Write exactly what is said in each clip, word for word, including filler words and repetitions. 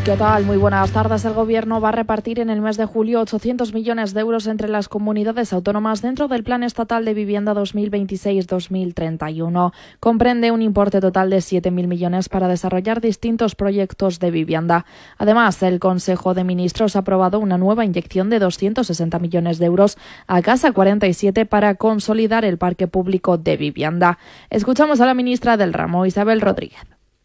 ¿Qué tal? Muy buenas tardes. El Gobierno va a repartir en el mes de julio ochocientos millones de euros entre las comunidades autónomas dentro del Plan Estatal de Vivienda dos mil veintiséis a dos mil treinta y uno. Comprende un importe total de siete mil millones para desarrollar distintos proyectos de vivienda. Además, el Consejo de Ministros ha aprobado una nueva inyección de doscientos sesenta millones de euros a Casa cuarenta y siete para consolidar el parque público de vivienda. Escuchamos a la ministra del ramo, Isabel Rodríguez.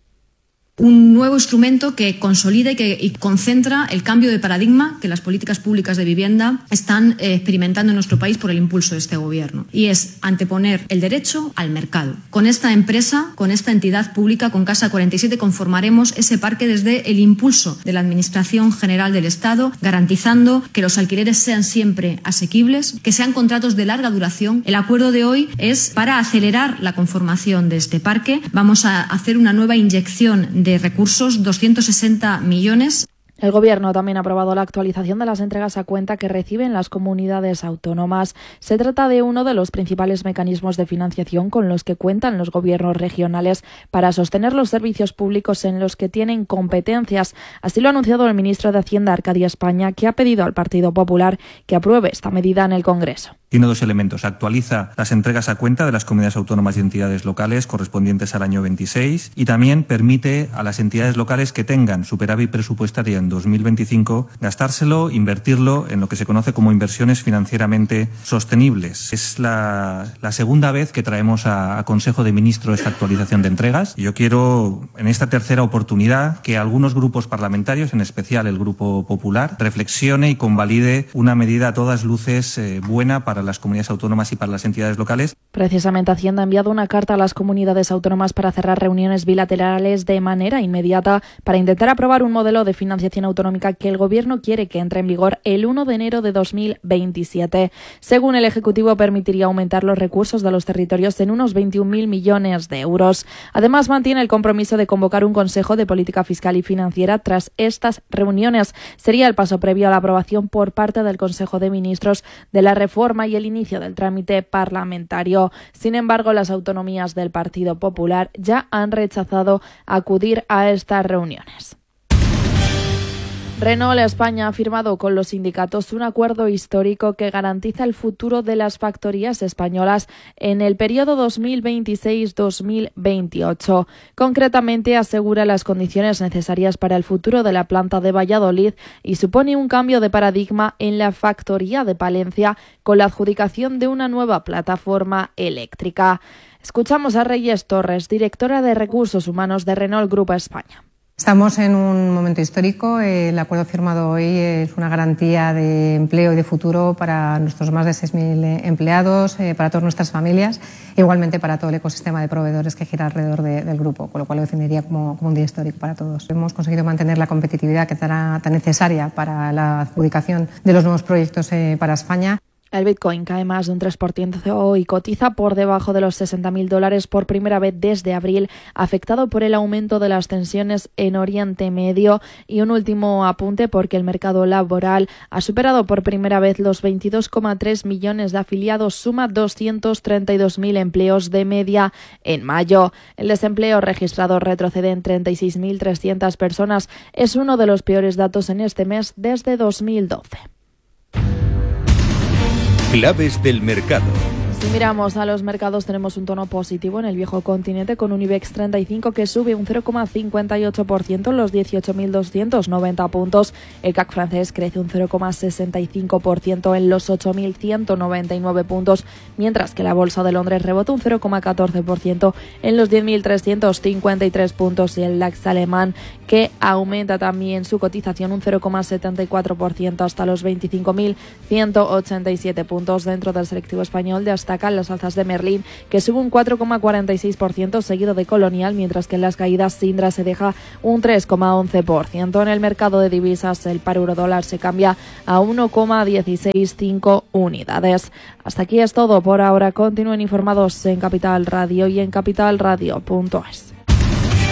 Un nuevo instrumento que consolida y que y concentra el cambio de paradigma que las políticas públicas de vivienda están eh, experimentando en nuestro país por el impulso de este Gobierno. Y es anteponer el derecho al mercado. Con esta empresa, con esta entidad pública, con Casa cuarenta y siete, conformaremos ese parque desde el impulso de la Administración General del Estado, garantizando que los alquileres sean siempre asequibles, que sean contratos de larga duración. El acuerdo de hoy es para acelerar la conformación de este parque. Vamos a hacer una nueva inyección de de recursos, doscientos sesenta millones. El Gobierno también ha aprobado la actualización de las entregas a cuenta que reciben las comunidades autónomas. Se trata de uno de los principales mecanismos de financiación con los que cuentan los gobiernos regionales para sostener los servicios públicos en los que tienen competencias. Así lo ha anunciado el ministro de Hacienda, Arcadio España, que ha pedido al Partido Popular que apruebe esta medida en el Congreso. Tiene dos elementos. Actualiza las entregas a cuenta de las comunidades autónomas y entidades locales correspondientes al año veintiséis y también permite a las entidades locales que tengan superávit presupuestario en dos mil veinticinco gastárselo, invertirlo en lo que se conoce como inversiones financieramente sostenibles. Es la, la segunda vez que traemos a, a Consejo de Ministros esta actualización de entregas. Yo quiero, en esta tercera oportunidad, que algunos grupos parlamentarios, en especial el Grupo Popular, reflexione y convalide una medida a todas luces eh, buena para las comunidades autónomas y para las entidades locales. Precisamente Hacienda ha enviado una carta a las comunidades autónomas para cerrar reuniones bilaterales de manera inmediata para intentar aprobar un modelo de financiación autonómica que el Gobierno quiere que entre en vigor el uno de enero de dos mil veintisiete. Según el Ejecutivo, permitiría aumentar los recursos de los territorios en unos veintiún mil millones de euros. Además, mantiene el compromiso de convocar un Consejo de Política Fiscal y Financiera tras estas reuniones. Sería el paso previo a la aprobación por parte del Consejo de Ministros de la reforma y el inicio del trámite parlamentario. Sin embargo, las autonomías del Partido Popular ya han rechazado acudir a estas reuniones. Renault España ha firmado con los sindicatos un acuerdo histórico que garantiza el futuro de las factorías españolas en el periodo dos mil veintiséis a dos mil veintiocho. Concretamente, asegura las condiciones necesarias para el futuro de la planta de Valladolid y supone un cambio de paradigma en la factoría de Palencia con la adjudicación de una nueva plataforma eléctrica. Escuchamos a Reyes Torres, directora de Recursos Humanos de Renault Group España. Estamos en un momento histórico. El acuerdo firmado hoy es una garantía de empleo y de futuro para nuestros más de seis mil empleados, eh, para todas nuestras familias, e igualmente para todo el ecosistema de proveedores que gira alrededor de, del grupo, con lo cual lo definiría como, como un día histórico para todos. Hemos conseguido mantener la competitividad que será tan necesaria para la adjudicación de los nuevos proyectos eh, para España. El Bitcoin cae más de un tres por ciento y cotiza por debajo de los sesenta mil dólares por primera vez desde abril, afectado por el aumento de las tensiones en Oriente Medio. Y un último apunte, porque el mercado laboral ha superado por primera vez los veintidós coma tres millones de afiliados, suma doscientos treinta y dos mil empleos de media en mayo. El desempleo registrado retrocede en treinta y seis mil trescientas personas. Es uno de los peores datos en este mes desde dos mil doce. Claves del mercado. Si miramos a los mercados, tenemos un tono positivo en el viejo continente con un IBEX treinta y cinco que sube un cero coma cincuenta y ocho por ciento en los dieciocho mil doscientos noventa puntos. El C A C francés crece un cero coma sesenta y cinco por ciento en los ocho mil ciento noventa y nueve puntos, mientras que la Bolsa de Londres rebota un cero coma catorce por ciento en los diez mil trescientos cincuenta y tres puntos, y el DAX alemán, que aumenta también su cotización un cero coma setenta y cuatro por ciento hasta los veinticinco mil ciento ochenta y siete puntos. Dentro del selectivo español destacan las alzas de Merlin, que sube un cuatro coma cuarenta y seis por ciento, seguido de Colonial, mientras que en las caídas Sindra se deja un tres coma once por ciento. En el mercado de divisas, el par euro dólar se cambia a uno coma dieciséis cinco unidades. Hasta aquí es todo por ahora. Continúen informados en Capital Radio y en capital radio punto es.